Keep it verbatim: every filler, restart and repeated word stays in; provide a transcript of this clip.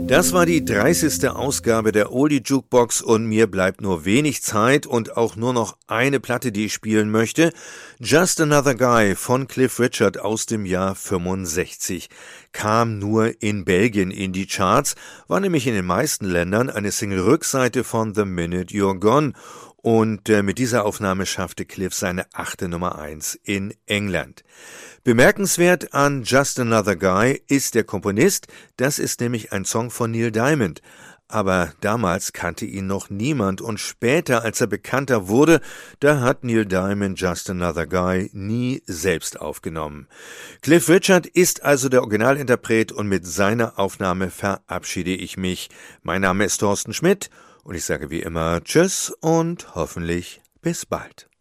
Das war die dreißigste Ausgabe der Oldie Jukebox und mir bleibt nur wenig Zeit und auch nur noch eine Platte, die ich spielen möchte. Just Another Guy von Cliff Richard aus dem Jahr fünfundsechzig. Kam nur in Belgien in die Charts, war nämlich in den meisten Ländern eine Single-Rückseite von The Minute You're Gone. Und äh, mit dieser Aufnahme schaffte Cliff seine achte Nummer eins in England. Bemerkenswert an Just Another Guy ist der Komponist, das ist nämlich ein Song von Neil Diamond. Aber damals kannte ihn noch niemand und später, als er bekannter wurde, da hat Neil Diamond Just Another Guy nie selbst aufgenommen. Cliff Richard ist also der Originalinterpret und mit seiner Aufnahme verabschiede ich mich. Mein Name ist Thorsten Schmidt und ich sage wie immer Tschüss und hoffentlich bis bald.